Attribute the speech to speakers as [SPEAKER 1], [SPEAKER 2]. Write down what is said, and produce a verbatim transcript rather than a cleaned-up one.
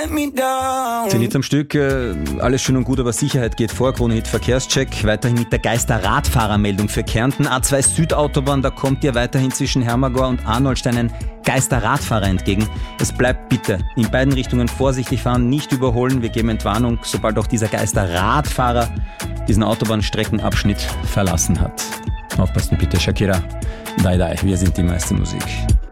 [SPEAKER 1] let me down.
[SPEAKER 2] Zenit am Stück, äh, alles schön und gut, aber Sicherheit geht vor. Krone-Hit Verkehrscheck. Weiterhin mit der Geister-Radfahrermeldung für Kärnten. A zwei Südautobahn, da kommt dir weiterhin zwischen Hermagor und Arnoldstein ein Geister-Radfahrer entgegen. Es bleibt bitte in beiden Richtungen vorsichtig fahren, nicht überholen. Wir geben Entwarnung, sobald auch dieser Geister-Radfahrer diesen Autobahnstreckenabschnitt verlassen hat. Aufpassen bitte, Shakira. Dai, dai, wir sind die meiste Musik.